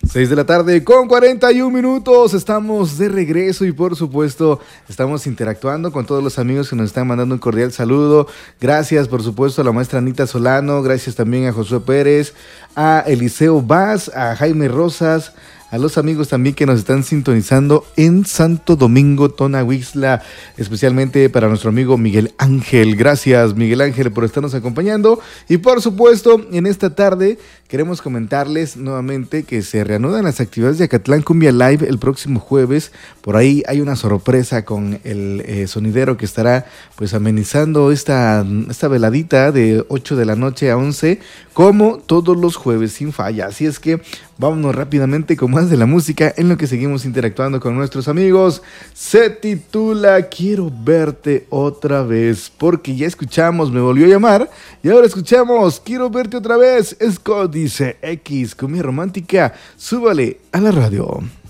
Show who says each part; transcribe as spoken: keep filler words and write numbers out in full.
Speaker 1: seis de la tarde con cuarenta y un minutos, estamos de regreso y por supuesto estamos interactuando con todos los amigos que nos están mandando un cordial saludo. Gracias por supuesto a la maestra Anita Solano, gracias también a Josué Pérez, a Eliseo Vaz, a Jaime Rosas, a los amigos también que nos están sintonizando en Santo Domingo, Tonahuixla, especialmente para nuestro amigo Miguel Ángel. Gracias, Miguel Ángel, por estarnos acompañando. Y por supuesto, en esta tarde queremos comentarles nuevamente que se reanudan las actividades de Acatlán Cumbia Live el próximo jueves. Por ahí hay una sorpresa con el eh, sonidero que estará pues amenizando esta, esta veladita de ocho de la noche a once, como todos los jueves sin falla. Así es que vámonos rápidamente con más de la música en lo que seguimos interactuando con nuestros amigos. Se titula Quiero verte otra vez, porque ya escuchamos Me volvió a llamar y ahora escuchamos Quiero verte otra vez. Scott dice X, Cumbia Romántica. Súbale a la radio.